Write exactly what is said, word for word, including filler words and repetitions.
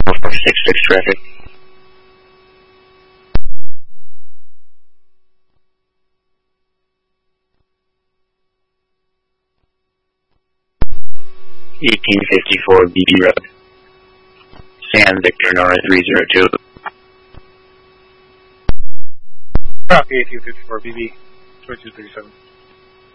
four six six traffic. eighteen fifty-four B B Road. San Victor Nora three zero two. Copy eighteen fifty-four B B, twenty-two thirty-seven.